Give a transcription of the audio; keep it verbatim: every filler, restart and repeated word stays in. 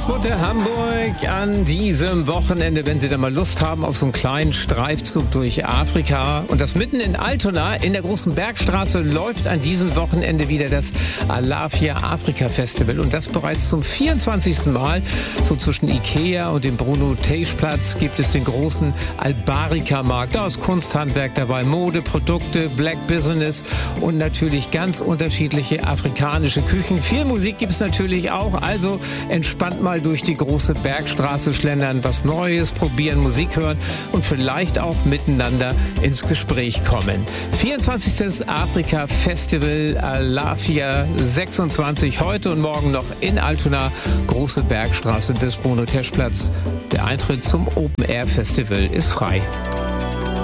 Verkehrsbote Hamburg an diesem Wochenende, wenn Sie da mal Lust haben auf so einen kleinen Streifzug durch Afrika. Und das mitten in Altona in der großen Bergstraße läuft an diesem Wochenende wieder das Alafia Afrika Festival. Und das bereits zum vierundzwanzigsten Mal. So zwischen Ikea und dem Bruno-Teisch-Platz gibt es den großen Albarika-Markt. Da ist Kunsthandwerk dabei, Mode, Produkte, Black Business und natürlich ganz unterschiedliche afrikanische Küchen. Viel Musik gibt es natürlich auch. Also entspannt mal durch die große Bergstraße schlendern, was Neues probieren, Musik hören und vielleicht auch miteinander ins Gespräch kommen. vierundzwanzigstes Afrika Festival Alafia sechsundzwanzig, heute und morgen noch in Altona, große Bergstraße bis Bruno-Teisch-Platz. Der Eintritt zum Open Air Festival ist frei.